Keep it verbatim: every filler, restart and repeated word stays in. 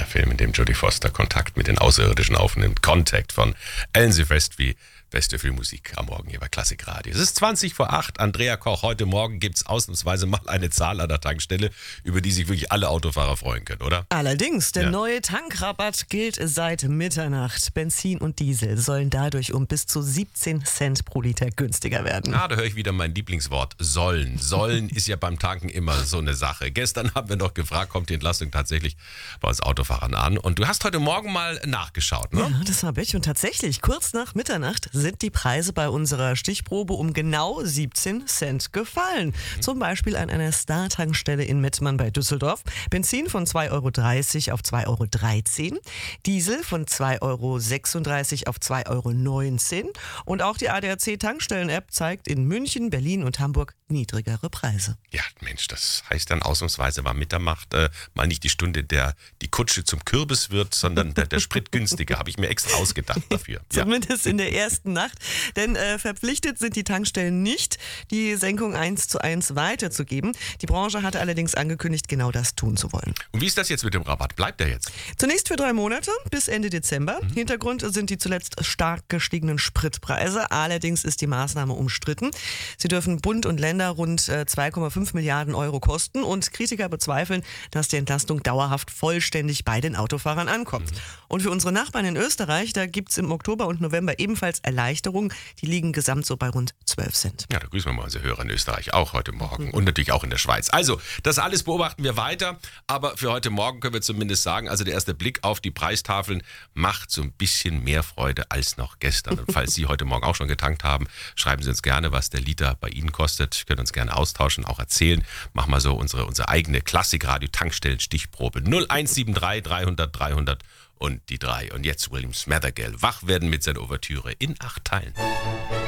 Film, in dem Jodie Foster Kontakt mit den Außerirdischen aufnimmt. Contact von Alan Silvestri. Beste Filmmusik am Morgen hier bei Klassikradio. Es ist zwanzig vor acht. Andrea Koch, heute Morgen gibt es ausnahmsweise mal eine Zahl an der Tankstelle, über die sich wirklich alle Autofahrer freuen können, oder? Allerdings, der Ja. neue Tankrabatt gilt seit Mitternacht. Benzin und Diesel sollen dadurch um bis zu siebzehn Cent pro Liter günstiger werden. Ah, da höre ich wieder mein Lieblingswort, sollen. Sollen ist ja beim Tanken immer so eine Sache. Gestern haben wir noch gefragt, kommt die Entlastung tatsächlich bei uns Autofahrern an? Und du hast heute Morgen mal nachgeschaut, ne? Ja, das habe ich. Und tatsächlich, kurz nach Mitternacht sind die Preise bei unserer Stichprobe um genau siebzehn Cent gefallen. Mhm. Zum Beispiel an einer Star-Tankstelle in Mettmann bei Düsseldorf. Benzin von zwei Euro dreißig auf zwei Euro dreizehn, Diesel von zwei Euro sechsunddreißig auf zwei Euro neunzehn und auch die A D A C-Tankstellen-App zeigt in München, Berlin und Hamburg niedrigere Preise. Ja, Mensch, das heißt dann ausnahmsweise war Mitternacht äh, mal nicht die Stunde, der die Kutsche zum Kürbis wird, sondern der, der Sprit günstiger. Habe ich mir extra ausgedacht dafür. Ja. Zumindest in der ersten Nacht. Denn äh, verpflichtet sind die Tankstellen nicht, die Senkung eins zu eins weiterzugeben. Die Branche hatte allerdings angekündigt, genau das tun zu wollen. Und wie ist das jetzt mit dem Rabatt? Bleibt der jetzt? Zunächst für drei Monate bis Ende Dezember. Mhm. Hintergrund sind die zuletzt stark gestiegenen Spritpreise. Allerdings ist die Maßnahme umstritten. Sie dürfen Bund und Länder rund zwei Komma fünf Milliarden Euro kosten und Kritiker bezweifeln, dass die Entlastung dauerhaft vollständig bei den Autofahrern ankommt. Mhm. Und für unsere Nachbarn in Österreich, da gibt es im Oktober und November ebenfalls Erleichterungen. Die liegen gesamt so bei rund zwölf Cent. Ja, da grüßen wir mal unsere Hörer in Österreich auch heute Morgen mhm. und natürlich auch in der Schweiz. Also, das alles beobachten wir weiter, aber für heute Morgen können wir zumindest sagen, also der erste Blick auf die Preistafeln macht so ein bisschen mehr Freude als noch gestern. Und falls Sie heute Morgen auch schon getankt haben, schreiben Sie uns gerne, was der Liter bei Ihnen kostet. Können uns gerne austauschen, auch erzählen. Machen wir so unsere, unsere eigene Klassikradio-Tankstellen-Stichprobe. null eins sieben drei dreihundert dreihundert und die drei. Und jetzt William Smathergell. Wach werden mit seiner Ouvertüre in acht Teilen.